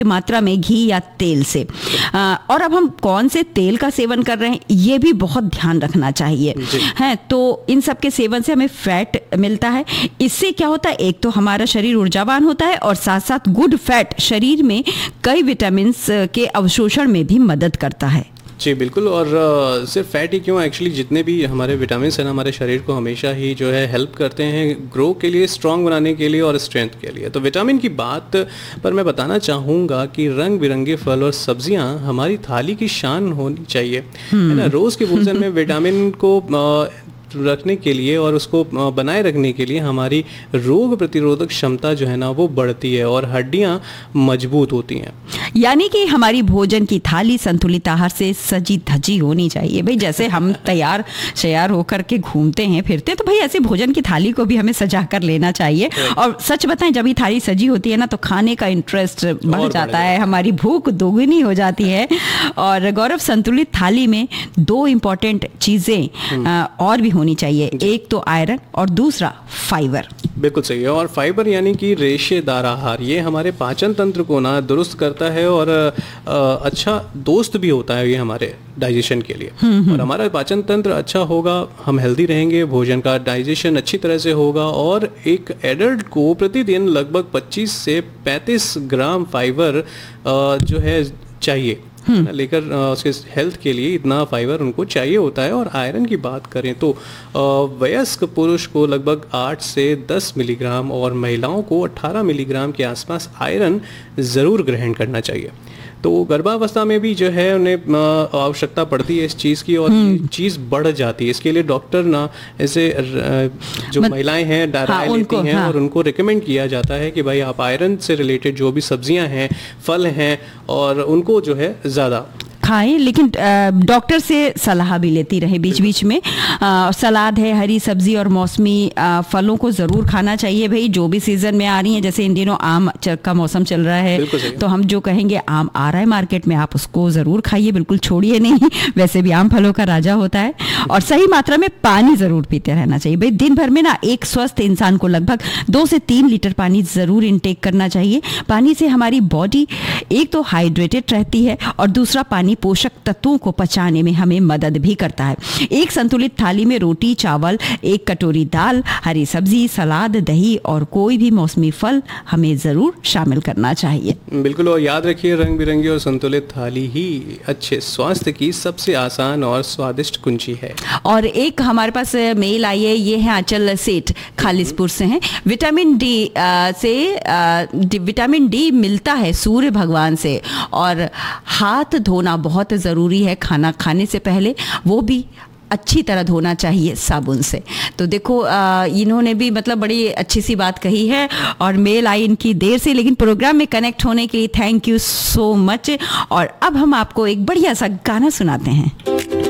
मात्रा में घी या तेल से। और अब हम कौन से तेल का सेवन कर रहे हैं ये भी बहुत ध्यान रखना चाहिए है। तो इन सब के सेवन से हमें फैट मिलता है। इससे क्या होता है, एक तो हमारा शरीर ऊर्जावान होता है और साथ साथ गुड फैट शरीर में कई विटामिन के अवशोषण में भी मदद करता है। जी बिल्कुल। और सिर्फ फैट ही क्यों, एक्चुअली जितने भी हमारे विटामिन हैं ना हमारे शरीर को हमेशा ही जो है हेल्प करते हैं ग्रो के लिए, स्ट्रांग बनाने के लिए और स्ट्रेंथ के लिए। तो विटामिन की बात पर मैं बताना चाहूँगा कि रंग बिरंगे फल और सब्जियां हमारी थाली की शान होनी चाहिए, है ना। रोज़ के भोजन में विटामिन को रखने के लिए और उसको बनाए रखने के लिए हमारी रोग प्रतिरोधक क्षमता जो है ना वो बढ़ती है और हड्डियां मजबूत होती हैं। यानी कि हमारी भोजन की थाली संतुलित आहार से सजी धजी होनी चाहिए भाई। जैसे हम तैयार शैयार होकर के घूमते हैं फिरते हैं, तो भाई ऐसे भोजन की थाली को भी हमें सजा कर लेना चाहिए। और सच बताएं, जब ये थाली सजी होती है ना तो खाने का इंटरेस्ट बढ़ जाता है, हमारी भूख दोगुनी हो जाती है। और गौरव, संतुलित थाली में 2 इम्पोर्टेंट चीजें और भी होनी चाहिए, एक तो आयरन और दूसरा फाइबर। बिल्कुल सही है। और फाइबर यानी कि रेशेदार आहार, ये हमारे पाचन तंत्र को ना दुरुस्त करता है और अच्छा दोस्त भी होता है ये हमारे डाइजेशन के लिए। और हमारा पाचन तंत्र अच्छा होगा, हम हेल्दी रहेंगे, भोजन का डाइजेशन अच्छी तरह से होगा। और एक एडल्ट को प्रतिदिन लगभग 25 से 35 ग्राम फाइबर जो है चाहिए, लेकर उसके हेल्थ के लिए इतना फाइबर उनको चाहिए होता है। और आयरन की बात करें तो वयस्क पुरुष को लगभग 8 से 10 मिलीग्राम और महिलाओं को 18 मिलीग्राम के आसपास आयरन ज़रूर ग्रहण करना चाहिए। तो गर्भावस्था में भी जो है उन्हें आवश्यकता पड़ती है इस चीज़ की, और ये चीज़ बढ़ जाती है। इसके लिए डॉक्टर ना ऐसे जो महिलाएं हैं राय लेती हैं और उनको रिकमेंड किया जाता है कि भाई आप आयरन से रिलेटेड जो भी सब्जियां हैं, फल हैं, और उनको जो है ज़्यादा खाएं। लेकिन डॉक्टर से सलाह भी लेती रहे बीच बीच में। सलाद है, हरी सब्जी और मौसमी फलों को ज़रूर खाना चाहिए भाई, जो भी सीज़न में आ रही हैं। जैसे इन दिनों आम का मौसम चल रहा है, तो हम जो कहेंगे आम आ रहा है मार्केट में, आप उसको ज़रूर खाइए, बिल्कुल छोड़िए नहीं। वैसे भी आम फलों का राजा होता है। और सही मात्रा में पानी ज़रूर पीते रहना चाहिए भाई। दिन भर में ना एक स्वस्थ इंसान को लगभग 2 से 3 लीटर पानी ज़रूर इनटेक करना चाहिए। पानी से हमारी बॉडी एक तो हाइड्रेटेड रहती है और दूसरा पानी पोषक तत्वों को पचाने में हमें मदद भी करता है। एक संतुलित थाली में रोटी, चावल, 1 कटोरी दाल, हरी सब्जी, सलाद, दही और कोई भी मौसमी फल हमें जरूर शामिल करना चाहिए। बिल्कुल। और याद रखिए, रंग बिरंगी और संतुलित थाली ही अच्छे स्वास्थ्य की सबसे आसान और स्वादिष्ट कुंजी है। और एक हमारे पास मेल आई है, ये है आंचल सेठ खालिसपुर से हैं। विटामिन डी मिलता है सूर्य भगवान से, और हाथ धोना बहुत ज़रूरी है खाना खाने से पहले, वो भी अच्छी तरह धोना चाहिए साबुन से। तो देखो इन्होंने भी मतलब बड़ी अच्छी सी बात कही है। और मेल आई इनकी देर से, लेकिन प्रोग्राम में कनेक्ट होने के लिए थैंक यू सो मच। और अब हम आपको एक बढ़िया सा गाना सुनाते हैं।